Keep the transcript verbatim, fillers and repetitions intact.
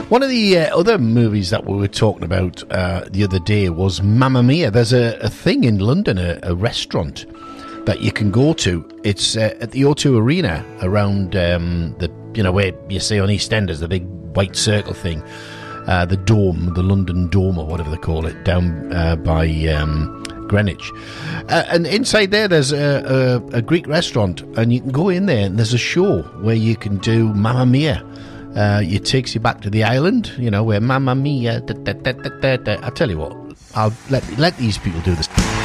One of the uh, other movies that we were talking about uh, the other day was Mamma Mia. There's a, a thing in London, a, a restaurant that you can go to. It's uh, at the O two Arena around um, the, you know, where you see on EastEnders, the big white circle thing, uh, the Dome, the London Dome or whatever they call it, down uh, by um, Greenwich. Uh, and inside there, there's a, a, a Greek restaurant, and you can go in there and there's a show where you can do Mamma Mia. Uh, it takes you back to the island, you know, where Mamma Mia. Da, da, da, da, da, da. I tell you what, I'll let let these people do this.